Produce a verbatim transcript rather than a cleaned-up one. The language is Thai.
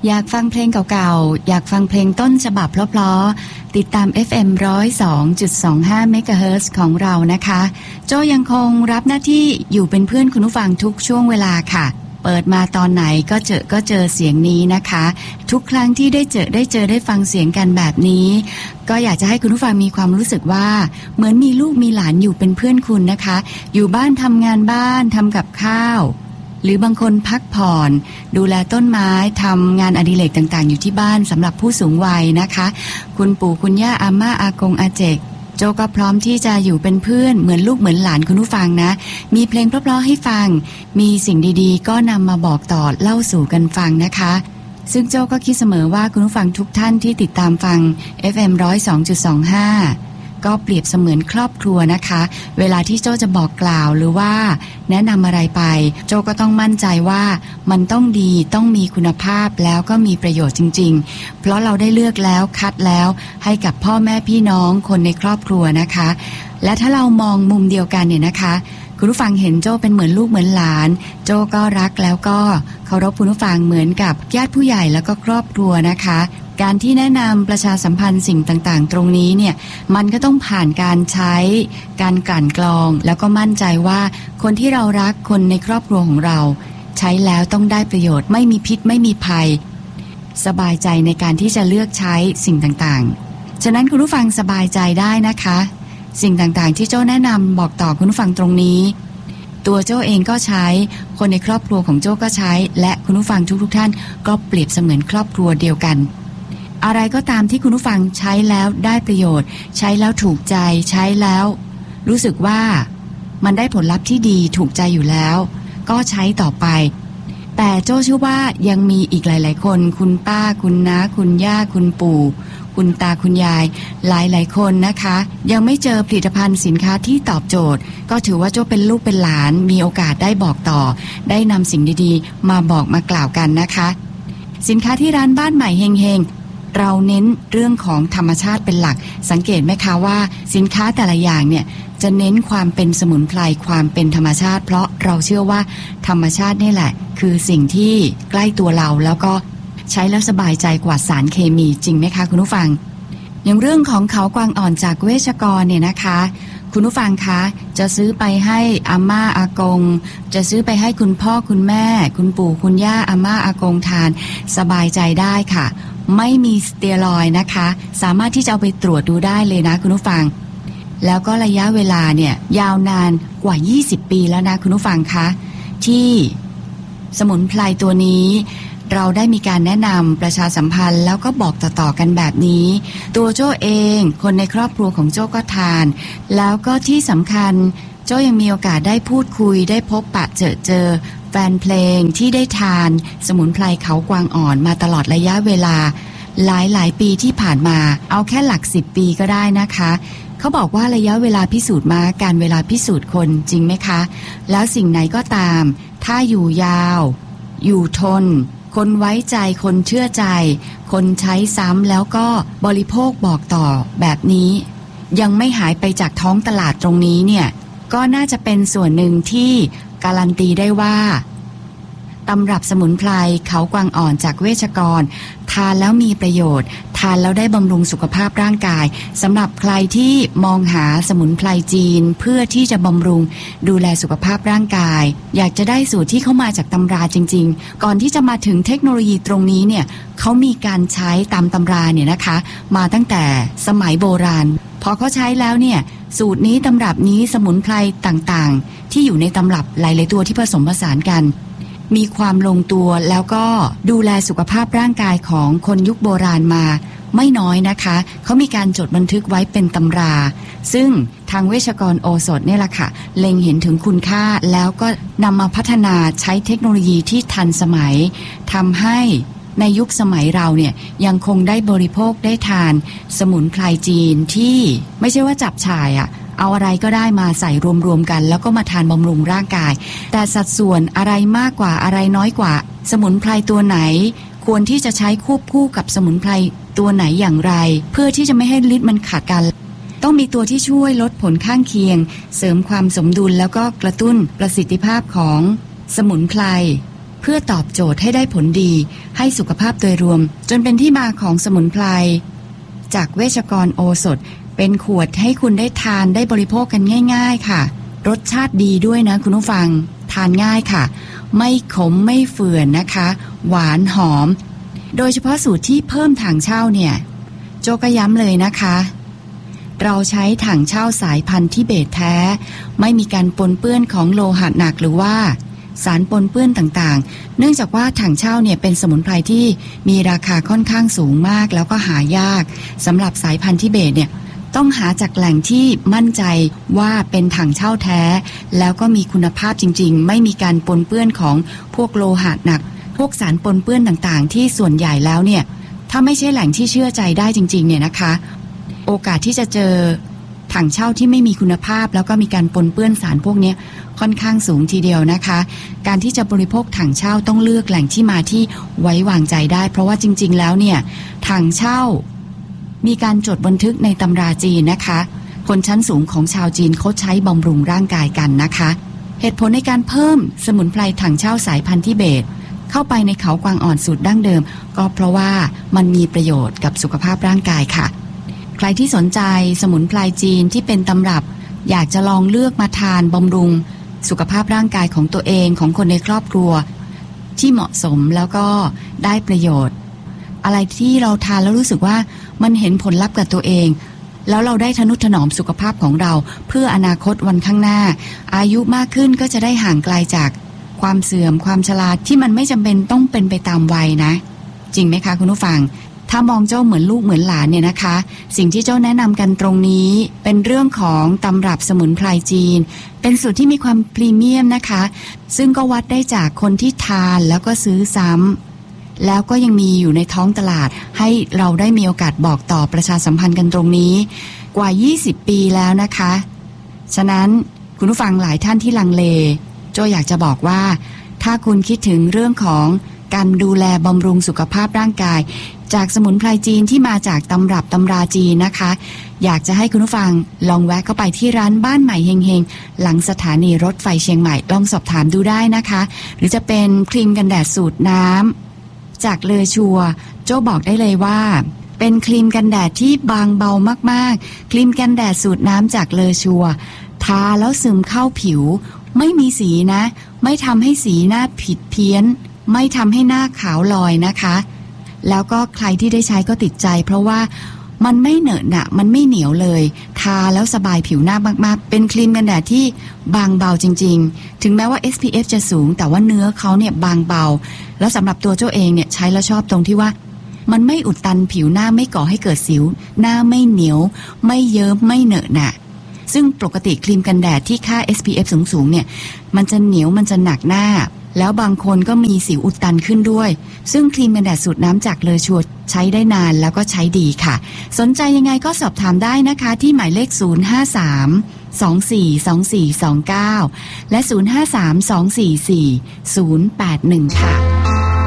อยากฟังเพลงเก่าๆอยากฟังเพลงต้นฉบับเพราะๆติดตาม เอฟ เอ็ม หนึ่งศูนย์สองจุดสองห้า เมกะเฮิรตซ์ของเรานะคะโจยังคงรับหน้าที่อยู่เป็นเพื่อนคุณผู้ฟังทุกช่วงเวลาค่ะเปิดมาตอนไหนก็เจอก็เจอเสียงนี้นะคะทุกครั้งที่ได้เจอได้เจอได้ฟังเสียงกันแบบนี้ก็อยากจะให้คุณผู้ฟังมีความรู้สึกว่าเหมือนมีลูกมีหลานอยู่เป็นเพื่อนคุณนะคะอยู่บ้านทำงานบ้านทำกับข้าวหรือบางคนพักผ่อนดูแลต้นไม้ทำงานอดิเรกต่างๆอยู่ที่บ้านสำหรับผู้สูงวัยนะคะคุณปู่คุณย่าอาม่าอากงอาเจกโจก็พร้อมที่จะอยู่เป็นเพื่อนเหมือนลูกเหมือนหลานคุณผู้ฟังนะมีเพลงเพราะๆให้ฟังมีสิ่งดีๆก็นำมาบอกต่อเล่าสู่กันฟังนะคะซึ่งโจก็คิดเสมอว่าคุณผู้ฟังทุกท่านที่ติดตามฟัง เอฟ เอ็ม หนึ่งศูนย์สองจุดสองห้า ก็เปรียบเสมือนครอบครัวนะคะเวลาที่โจจะบอกกล่าวหรือว่าแนะนำอะไรไปโจก็ต้องมั่นใจว่ามันต้องดีต้องมีคุณภาพแล้วก็มีประโยชน์จริงๆเพราะเราได้เลือกแล้วคัดแล้วให้กับพ่อแม่พี่น้องคนในครอบครัวนะคะและถ้าเรามองมุมเดียวกันเนี่ยนะคะคุณผู้ฟังเห็นโจเป็นเหมือนลูกเหมือนหลานโจก็รักแล้วก็เคารพคุณผู้ฟังเหมือนกับญาติผู้ใหญ่แล้วก็ครอบครัวนะคะการที่แนะนำประชาสัมพันธ์สิ่งต่างๆตรงนี้เนี่ยมันก็ต้องผ่านการใช้การกลั่นกรองแล้วก็มั่นใจว่าคนที่เรารักคนในครอบครัวของเราใช้แล้วต้องได้ประโยชน์ไม่มีพิษไม่มีภัยสบายใจในการที่จะเลือกใช้สิ่งต่างๆฉะนั้นคุณผู้ฟังสบายใจได้นะคะสิ่งต่างๆที่โจ้แนะนำบอกต่อคุณผู้ฟังตรงนี้ตัวโจ้เองก็ใช้คนในครอบครัวของโจ้ก็ใช้และคุณผู้ฟังทุกๆท่านก็เปรียบเสมือนครอบครัวเดียวกันอะไรก็ตามที่คุณผู้ฟังใช้แล้วได้ประโยชน์ใช้แล้วถูกใจใช้แล้วรู้สึกว่ามันได้ผลลัพธ์ที่ดีถูกใจอยู่แล้วก็ใช้ต่อไปแต่โจ้เชื่อว่ายังมีอีกหลายๆคนคุณป้าคุณน้าคุณย่าคุณปู่คุณตาคุณยายหลายๆคนนะคะยังไม่เจอผลิตภัณฑ์สินค้าที่ตอบโจทย์ก็ถือว่าโจ้เป็นลูกเป็นหลานมีโอกาสได้บอกต่อได้นำสิ่งดีๆมาบอกมากล่าวกันนะคะสินค้าที่ร้านบ้านใหม่เฮงๆเราเน้นเรื่องของธรรมชาติเป็นหลักสังเกตไหมคะว่าสินค้าแต่ละอย่างเนี่ยจะเน้นความเป็นสมุนไพรความเป็นธรรมชาติเพราะเราเชื่อว่าธรรมชาตินี่แหละคือสิ่งที่ใกล้ตัวเราแล้วก็ใช้แล้วสบายใจกว่าสารเคมีจริงไหมคะคุณผู้ฟังอย่างเรื่องของเขากวางอ่อนจากเวชกรเนี่ยนะคะคุณผู้ฟังคะจะซื้อไปให้อาม่าอากงจะซื้อไปให้คุณพ่อคุณแม่คุณปู่คุณย่าอาม่าอากงทานสบายใจได้ค่ะไม่มีสเตียรอยด์นะคะสามารถที่จะเอาไปตรวจดูได้เลยนะคุณผู้ฟังแล้วก็ระยะเวลาเนี่ยยาวนานกว่ายี่สิบปีแล้วนะคุณผู้ฟังคะที่สมุนไพรตัวนี้เราได้มีการแนะนำประชาสัมพันธ์แล้วก็บอกต่อๆกันแบบนี้ตัวโจ้เองคนในครอบครัวของโจ้ก็ทานแล้วก็ที่สำคัญโจ้ยังมีโอกาสได้พูดคุยได้พบปะเจอเจอแฟนเพลงที่ได้ทานสมุนไพรเขากวางอ่อนมาตลอดระยะเวลาหลายหลายปีที่ผ่านมาเอาแค่หลักสิบปีก็ได้นะคะเขาบอกว่าระยะเวลาพิสูจน์มาการเวลาพิสูจน์คนจริงไหมคะแล้วสิ่งไหนก็ตามถ้าอยู่ยาวอยู่ทนคนไว้ใจคนเชื่อใจคนใช้ซ้ำแล้วก็บริโภคบอกต่อแบบนี้ยังไม่หายไปจากท้องตลาดตรงนี้เนี่ยก็น่าจะเป็นส่วนหนึ่งที่การันตีได้ว่าตำรับสมุนไพรเขากวางอ่อนจากเวชกรทานแล้วมีประโยชน์ทานแล้วได้บำรุงสุขภาพร่างกายสำหรับใครที่มองหาสมุนไพรจีนเพื่อที่จะบำรุงดูแลสุขภาพร่างกายอยากจะได้สูตรที่เข้ามาจากตำราจริงๆก่อนที่จะมาถึงเทคโนโลยีตรงนี้เนี่ยเขามีการใช้ตามตำราเนี่ยนะคะมาตั้งแต่สมัยโบราณพอเขาใช้แล้วเนี่ยสูตรนี้ตำรับนี้สมุนไพรต่างๆที่อยู่ในตำรับหลายๆตัวที่ผสมผสานกันมีความลงตัวแล้วก็ดูแลสุขภาพร่างกายของคนยุคโบราณมาไม่น้อยนะคะเขามีการจดบันทึกไว้เป็นตำราซึ่งทางเวชกรโอสถเนี่ยแหละค่ะเล็งเห็นถึงคุณค่าแล้วก็นำมาพัฒนาใช้เทคโนโลยีที่ทันสมัยทำให้ในยุคสมัยเราเนี่ยยังคงได้บริโภคได้ทานสมุนไพรจีนที่ไม่ใช่ว่าจับฉ่ายอะเอาอะไรก็ได้มาใส่รวมๆกันแล้วก็มาทานบำรุงร่างกายแต่สัดส่วนอะไรมากกว่าอะไรน้อยกว่าสมุนไพรตัวไหนควรที่จะใช้ควบคู่กับสมุนไพรตัวไหนอย่างไรเพื่อที่จะไม่ให้ฤทธิ์มันขัดกันต้องมีตัวที่ช่วยลดผลข้างเคียงเสริมความสมดุลแล้วก็กระตุ้นประสิทธิภาพของสมุนไพรเพื่อตอบโจทย์ให้ได้ผลดีให้สุขภาพโดยรวมจนเป็นที่มาของสมุนไพรจากเวชกรโอสถเป็นขวดให้คุณได้ทานได้บริโภคกันง่ายๆค่ะรสชาติดีด้วยนะคุณผู้ฟังทานง่ายค่ะไม่ขมไม่เฝื่อนนะคะหวานหอมโดยเฉพาะสูตรที่เพิ่มถังเช่าเนี่ยโจก็ย้ำเลยนะคะเราใช้ถังเช่าสายพันธุ์ทิเบตแท้ไม่มีการปนเปื้อนของโลหะหนักหรือว่าสารปนเปื้อนต่างๆเนื่องจากว่าถังเช่าเนี่ยเป็นสมุนไพรที่มีราคาค่อนข้างสูงมากแล้วก็หายากสำหรับสายพันธุ์ทิเบตเนี่ยต้องหาจากแหล่งที่มั่นใจว่าเป็นถังเช่าแท้แล้วก็มีคุณภาพจริงๆไม่มีการปนเปื้อนของพวกโลหะหนักพวกสารปนเปื้อนต่างๆที่ส่วนใหญ่แล้วเนี่ยถ้าไม่ใช่แหล่งที่เชื่อใจได้จริงๆเนี่ยนะคะโอกาสที่จะเจอถังเช่าที่ไม่มีคุณภาพแล้วก็มีการปนเปื้อนสารพวกนี้ค่อนข้างสูงทีเดียวนะคะการที่จะบริโภคถังเช่าต้องเลือกแหล่งที่มาที่ไว้วางใจได้เพราะว่าจริงๆแล้วเนี่ยถังเช่ามีการจดบันทึกในตำราจีนนะคะคนชั้นสูงของชาวจีนเขาใช้บำรุงร่างกายกันนะคะเหตุผลในการเพิ่มสมุนไพรถังเช่าสายพันธุ์ทิเบตเข้าไปในเขากวางอ่อนสูตรดั้งเดิมก็เพราะว่ามันมีประโยชน์กับสุขภาพร่างกายค่ะใครที่สนใจสมุนไพรจีนที่เป็นตำรับอยากจะลองเลือกมาทานบำรุงสุขภาพร่างกายของตัวเองของคนในครอบครัวที่เหมาะสมแล้วก็ได้ประโยชน์อะไรที่เราทานแล้วรู้สึกว่ามันเห็นผลลัพธ์กับตัวเองแล้วเราได้ทนุถนอมสุขภาพของเราเพื่ออนาคตวันข้างหน้าอายุมากขึ้นก็จะได้ห่างไกลจากความเสื่อมความชราที่มันไม่จำเป็นต้องเป็นไปตามวัยนะจริงไหมคะคุณผู้ฟังถ้ามองเจ้าเหมือนลูกเหมือนหลานเนี่ยนะคะสิ่งที่เจ้าแนะนำกันตรงนี้เป็นเรื่องของตำรับสมุนไพรจีนเป็นสูตรที่มีความพรีเมียมนะคะซึ่งก็วัดได้จากคนที่ทานแล้วก็ซื้อซ้ำแล้วก็ยังมีอยู่ในท้องตลาดให้เราได้มีโอกาสบอกต่อประชาสัมพันธ์กันตรงนี้กว่ายี่สิบปีแล้วนะคะฉะนั้นคุณผู้ฟังหลายท่านที่ลังเลโจอยากจะบอกว่าถ้าคุณคิดถึงเรื่องของการดูแลบำรุงสุขภาพร่างกายจากสมุนไพรจีนที่มาจากตำรับตำราจีนนะคะอยากจะให้คุณผู้ฟังลองแวะเข้าไปที่ร้านบ้านใหม่เฮงเฮงหลังสถานีรถไฟเชียงใหม่ลองสอบถามดูได้นะคะหรือจะเป็นครีมกันแดดสูตรน้ำจากเลอชัวโจ้บอกได้เลยว่าเป็นครีมกันแดดที่บางเบามากๆครีมกันแดดสูตรน้ำจากเลอชัวทาแล้วซึมเข้าผิวไม่มีสีนะไม่ทำให้สีหน้าผิดเพี้ยนไม่ทำให้หน้าขาวลอยนะคะแล้วก็ใครที่ได้ใช้ก็ติดใจเพราะว่ามันไม่เหนอะหนะมันไม่เหนียวเลยทาแล้วสบายผิวหน้ามากๆเป็นครีมกันแดดที่บางเบาจริงๆถึงแม้ว่า เอส พี เอฟ จะสูงแต่ว่าเนื้อเขาเนี่ยบางเบาแล้วสำหรับตัวเจ้าเองเนี่ยใช้แล้วชอบตรงที่ว่ามันไม่อุดตันผิวหน้าไม่ก่อให้เกิดสิวหน้าไม่เหนียวไม่เยิ้มไม่เหนอะหนะซึ่งปกติครีมกันแดดที่ค่า เอส พี เอฟ สูงๆเนี่ยมันจะเหนียวมันจะหนักหน้าแล้วบางคนก็มีสิวอุดตันขึ้นด้วยซึ่งครีมกันแดดสูตรน้ำจากเลอชัวใช้ได้นานแล้วก็ใช้ดีค่ะสนใจยังไงก็สอบถามได้นะคะที่หมายเลขศูนย์ ห้า สาม สอง สี่ สอง สี่ สอง เก้าและศูนย์ ห้า สาม สอง สี่ สี่ ศูนย์ แปด หนึ่งค่ะ